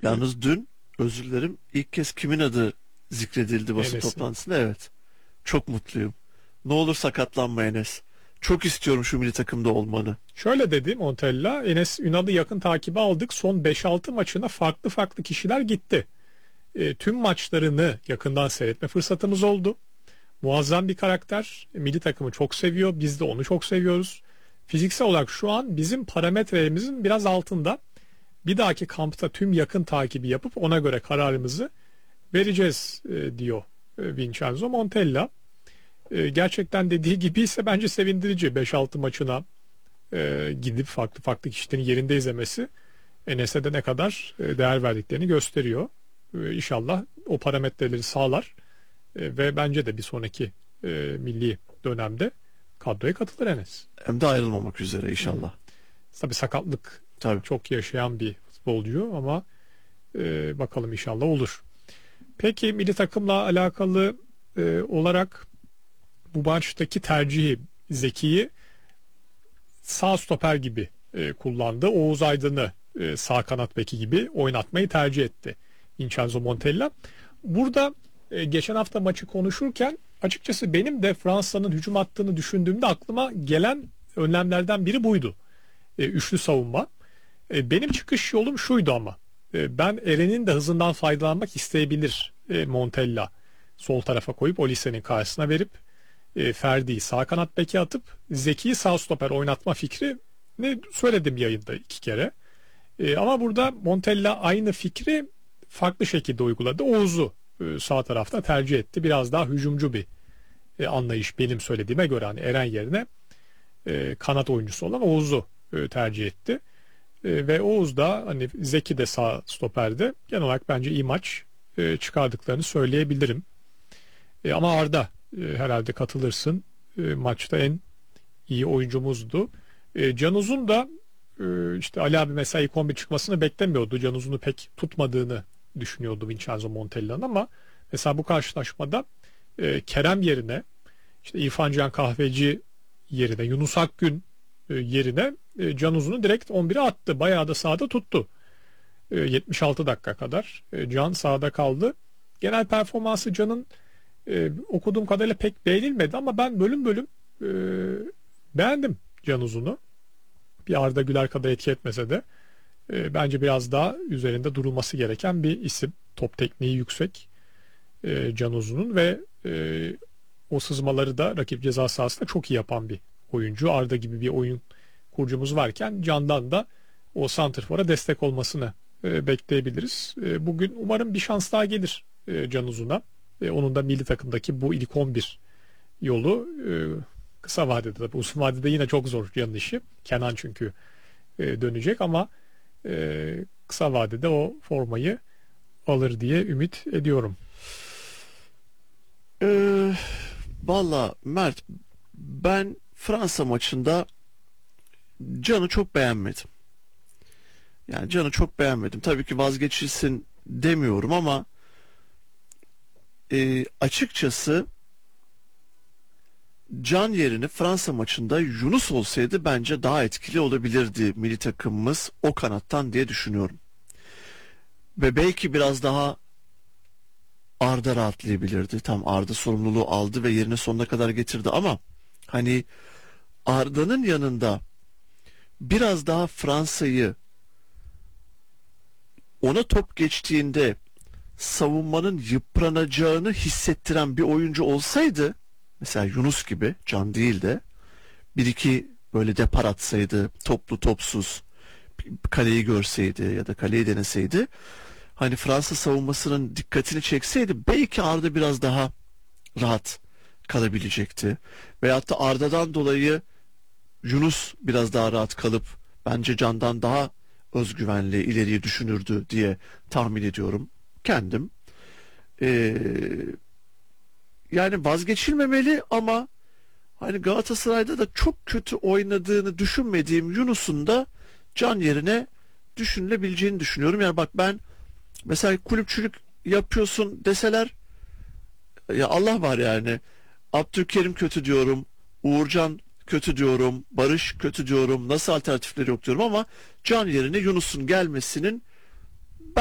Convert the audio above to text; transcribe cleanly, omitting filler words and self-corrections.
Yalnız dün, özür dilerim, ilk kez kimin adı zikredildi basın Enes'in. toplantısında? Evet. Çok mutluyum. Ne olur sakatlanma Enes. Çok istiyorum şu milli takımda olmanı. Şöyle dedi Montella, Enes Ünal'ı yakın takibe aldık. Son 5-6 maçına farklı farklı kişiler gitti. Tüm maçlarını yakından seyretme fırsatımız oldu. Muazzam bir karakter. Milli takımı çok seviyor. Biz de onu çok seviyoruz. Fiziksel olarak şu an bizim parametrelerimizin biraz altında. Bir dahaki kampta tüm yakın takibi yapıp ona göre kararımızı vereceğiz diyor Vincenzo Montella. Gerçekten dediği gibi ise bence sevindirici. 5-6 maçına gidip farklı farklı kişilerin yerinde izlemesi Enes'e de ne kadar değer verdiklerini gösteriyor. İnşallah o parametreleri sağlar ve bence de bir sonraki milli dönemde kadroya katılır Enes. Hem de ayrılmamak üzere inşallah. Tabii sakatlık Tabii. çok yaşayan bir futbolcu ama bakalım inşallah olur. Peki milli takımla alakalı olarak bu maçtaki tercihi Zeki'yi sağ stoper gibi kullandı. Oğuz Aydın'ı sağ kanat beki gibi oynatmayı tercih etti Vincenzo Montella. Burada geçen hafta maçı konuşurken açıkçası benim de Fransa'nın hücum attığını düşündüğümde aklıma gelen önlemlerden biri buydu. Üçlü savunma. Benim çıkış yolum şuydu ama. Ben Eren'in de hızından faydalanmak isteyebilir Montella. Sol tarafa koyup Olise'nin karşısına verip Ferdi'yi sağ kanat beke atıp Zeki'yi sağ stoper oynatma fikri ne söyledim yayında 2 kere. Ama burada Montella aynı fikri farklı şekilde uyguladı. Oğuz'u sağ tarafta tercih etti. Biraz daha hücumcu bir anlayış benim söylediğime göre. Hani Eren yerine kanat oyuncusu olan Oğuz'u tercih etti. Ve Oğuz da hani Zeki de sağ stoperde. Genel olarak bence iyi maç çıkardıklarını söyleyebilirim. Ama Arda herhalde katılırsın. Maçta en iyi oyuncumuzdu. Can Uzun da işte Ali abi mesela ilk 11 çıkmasını beklemiyordu. Can Uzun'u pek tutmadığını düşünüyordu Vincenzo Montella'nın ama mesela bu karşılaşmada Kerem yerine işte İrfan Can Kahveci yerine Yunus Akgün yerine Can Uzun'u direkt 11'e attı. Bayağı da sahada tuttu. 76 dakika kadar Can sahada kaldı. Genel performansı Can'ın okuduğum kadarıyla pek beğenilmedi ama ben bölüm bölüm beğendim Can Uzun'u. Bir Arda Güler kadar etki etmese de bence biraz daha üzerinde durulması gereken bir isim. Top tekniği yüksek Can Uzun'un ve o sızmaları da rakip ceza sahasında çok iyi yapan bir oyuncu. Arda gibi bir oyun kurucumuz varken Can'dan da o santrfora destek olmasını bekleyebiliriz. Bugün umarım bir şans daha gelir Can Uzun'a. Onun da milli takımdaki bu ilk 11 yolu kısa vadede, tabii uzun vadede yine çok zor Can'ın işi. Kenan çünkü dönecek ama kısa vadede o formayı alır diye ümit ediyorum. Valla Mert, ben Fransa maçında Can'ı çok beğenmedim. Yani Can'ı çok beğenmedim. Tabii ki vazgeçilsin demiyorum ama açıkçası Can yerine Fransa maçında Yunus olsaydı bence daha etkili olabilirdi milli takımımız o kanattan diye düşünüyorum. Ve belki biraz daha Arda rahatlayabilirdi. Tam Arda sorumluluğu aldı ve yerine sonuna kadar getirdi ama hani Arda'nın yanında biraz daha Fransa'yı ona top geçtiğinde savunmanın yıpranacağını hissettiren bir oyuncu olsaydı, mesela Yunus gibi, Can değil de bir iki böyle depar atsaydı, toplu topsuz kaleyi görseydi ya da kaleyi deneseydi, hani Fransa savunmasının dikkatini çekseydi belki Arda biraz daha rahat kalabilecekti. Veyahut da Arda'dan dolayı Yunus biraz daha rahat kalıp bence Can'dan daha özgüvenli ileriye düşünürdü diye tahmin ediyorum kendim. Yani vazgeçilmemeli ama hani Galatasaray'da da çok kötü oynadığını düşünmediğim Yunus'un da Can yerine düşünülebileceğini düşünüyorum. Yani bak, ben mesela kulüpçülük yapıyorsun deseler, ya Allah var yani, Abdülkerim kötü diyorum, Uğurcan kötü diyorum, Barış kötü diyorum, nasıl alternatifleri yok diyorum ama Can yerine Yunus'un gelmesinin